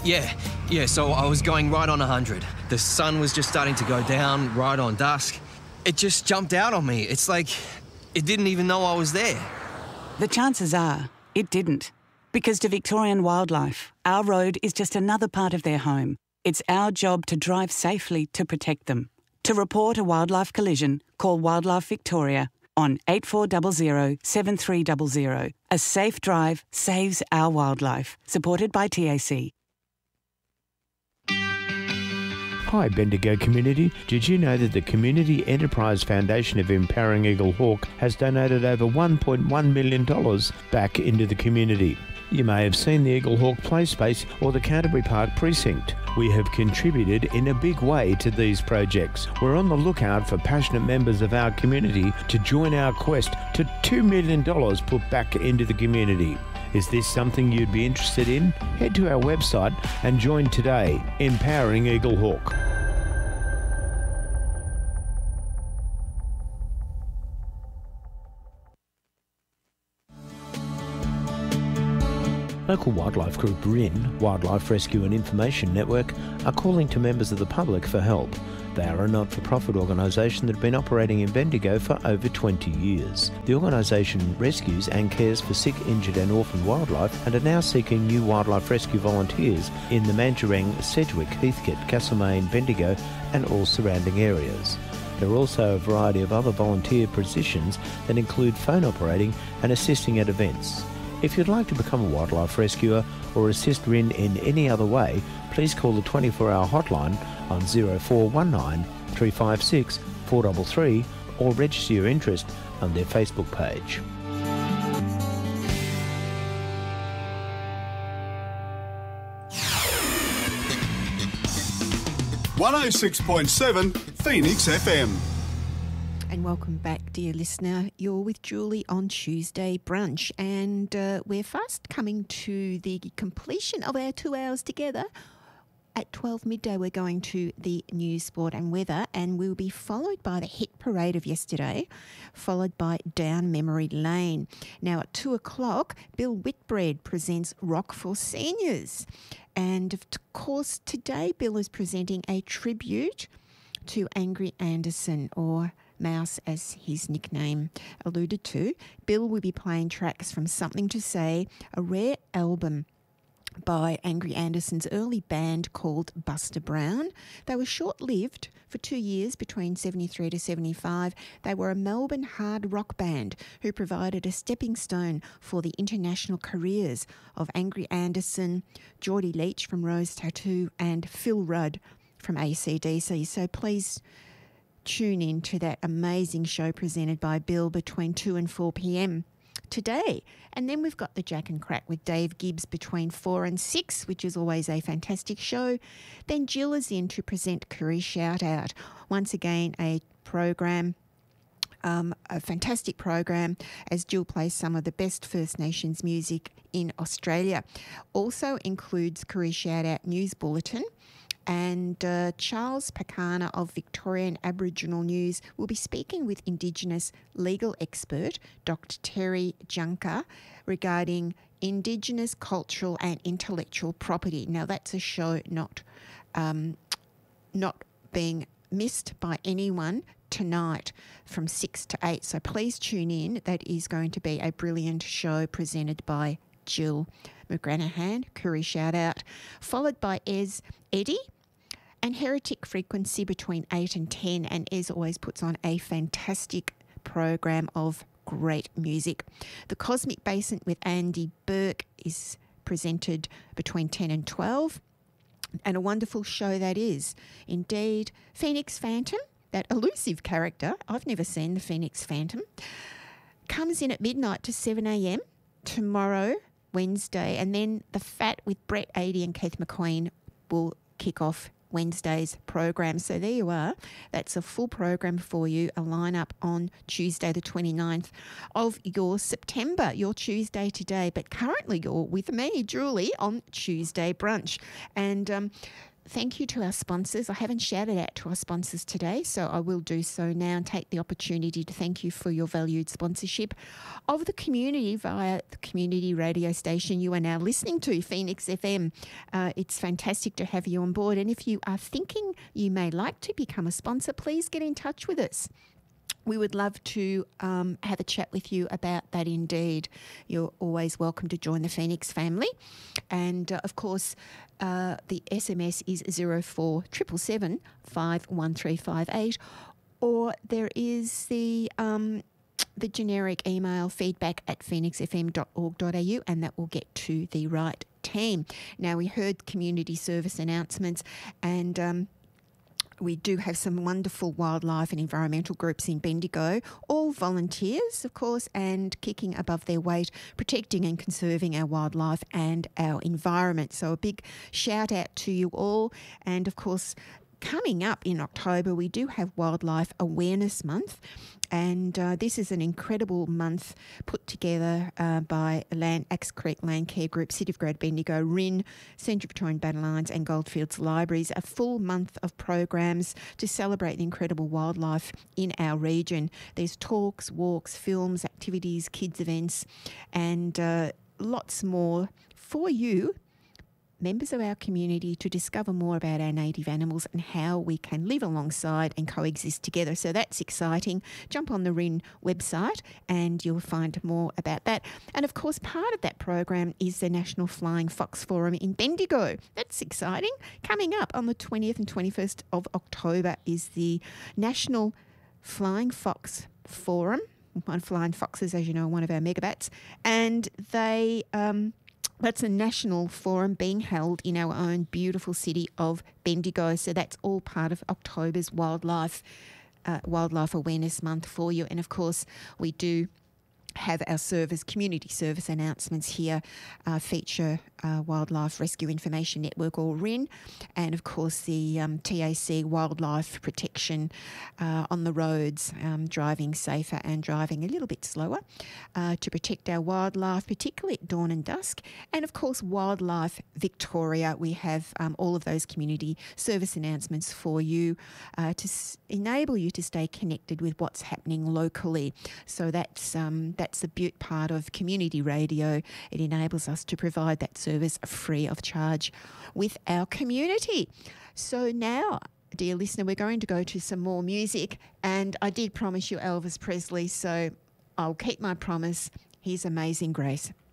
Yeah, so I was going right on 100. The sun was just starting to go down right on dusk. It just jumped out on me. It's like it didn't even know I was there. The chances are it didn't. Because to Victorian wildlife, our road is just another part of their home. It's our job to drive safely to protect them. To report a wildlife collision, call Wildlife Victoria on 8400 7300. A safe drive saves our wildlife. Supported by TAC. Hi Bendigo community, did you know that the Community Enterprise Foundation of Empowering Eagle Hawk has donated over $1.1 million back into the community? You may have seen the Eagle Hawk Play Space or the Canterbury Park Precinct. We have contributed in a big way to these projects. We're on the lookout for passionate members of our community to join our quest to $2 million put back into the community. Is this something you'd be interested in? Head to our website and join today, Empowering Eagle Hawk. Local wildlife group RIN, Wildlife Rescue and Information Network, are calling to members of the public for help. They are a not-for-profit organisation that have been operating in Bendigo for over 20 years. The organisation rescues and cares for sick, injured and orphaned wildlife and are now seeking new wildlife rescue volunteers in the Mandurang, Sedgwick, Heathcote, Castlemaine, Bendigo and all surrounding areas. There are also a variety of other volunteer positions that include phone operating and assisting at events. If you'd like to become a wildlife rescuer or assist RIN in any other way, please call the 24-hour hotline on 0419 356 433 or register your interest on their Facebook page. (106.7) Phoenix FM. And welcome back, dear listener. You're with Julie on Tuesday Brunch, and we're fast coming to the completion of our 2 hours together. At 12 midday, we're going to the news, sport and weather, and we'll be followed by the hit parade of yesterday, followed by Down Memory Lane. Now, at 2 o'clock, Bill Whitbread presents Rock for Seniors. And, of course, today Bill is presenting a tribute to Angry Anderson, or Mouse as his nickname alluded to. Bill will be playing tracks from Something to Say, a rare album by Angry Anderson's early band called Buster Brown. They were short-lived for 2 years between 73 to 75. They were a Melbourne hard rock band who provided a stepping stone for the international careers of Angry Anderson, Geordie Leach from Rose Tattoo and Phil Rudd from AC/DC. So please tune in to that amazing show presented by Bill between 2 and 4 p.m. today. And then we've got the Jack and Crack with Dave Gibbs between 4 and 6, which is always a fantastic show. Then Jill is in to present Career Shout Out. Once again, a program, a fantastic program, as Jill plays some of the best First Nations music in Australia. Also includes Career Shout Out News Bulletin. And Charles Pakana of Victorian Aboriginal News will be speaking with Indigenous legal expert Dr. Terry Junker regarding Indigenous cultural and intellectual property. Now, that's a show not being missed by anyone tonight from 6 to 8. So please tune in. That is going to be a brilliant show presented by Jill McGranahan, Curry Shout Out, followed by Eddie, and Heretic Frequency between 8 and 10. And Ez always puts on a fantastic program of great music. The Cosmic Basement with Andy Burke is presented between 10 and 12. And a wonderful show that is. Indeed, Phoenix Phantom, that elusive character, I've never seen the Phoenix Phantom, comes in at midnight to 7 a.m. tomorrow, Wednesday. And then The Fat with Brett Adey and Keith McQueen will kick off Wednesday's program. So there you are. That's a full program for you, a lineup on Tuesday the 29th of your September, your Tuesday today. But currently you're with me, Julie, on Tuesday Brunch. And thank you to our sponsors. I haven't shouted out to our sponsors today, so I will do so now and take the opportunity to thank you for your valued sponsorship of the community via the community radio station you are now listening to, Phoenix FM. It's fantastic to have you on board. And if you are thinking you may like to become a sponsor, please get in touch with us. We would love to have a chat with you about that indeed. You're always welcome to join the Phoenix family. And, of course, the SMS is 0477 51358, or there is the generic email feedback@phoenixfm.org.au, and that will get to the right team. Now, we heard community service announcements, and we do have some wonderful wildlife and environmental groups in Bendigo, all volunteers, of course, and kicking above their weight, protecting and conserving our wildlife and our environment. So a big shout out to you all. And, of course, coming up in October, we do have Wildlife Awareness Month. And this is an incredible month put together by Axe Creek Land Care Group, City of Greater Bendigo, RIN, Central Victorian Battle Lines and Goldfields Libraries, a full month of programs to celebrate the incredible wildlife in our region. There's talks, walks, films, activities, kids events, and lots more for you, members of our community, to discover more about our native animals and how we can live alongside and coexist together. So that's exciting. Jump on the RIN website and you'll find more about that. And, of course, part of that program is the National Flying Fox Forum in Bendigo. That's exciting. Coming up on the 20th and 21st of October is the National Flying Fox Forum. Flying Foxes, as you know, are one of our megabats. And they... that's a national forum being held in our own beautiful city of Bendigo. So that's all part of October's Wildlife Awareness Month for you. And, of course, we do have our community service announcements here, feature Wildlife Rescue Information Network, or RIN, and, of course, the TAC Wildlife Protection on the roads, driving safer and driving a little bit slower to protect our wildlife, particularly at dawn and dusk. And, of course, Wildlife Victoria. We have all of those community service announcements for you to enable you to stay connected with what's happening locally. So that's a beaut part of community radio. It enables us to provide that service free of charge with our community. So now, dear listener, we're going to go to some more music, and I did promise you Elvis Presley, so I'll keep my promise. Here's Amazing Grace.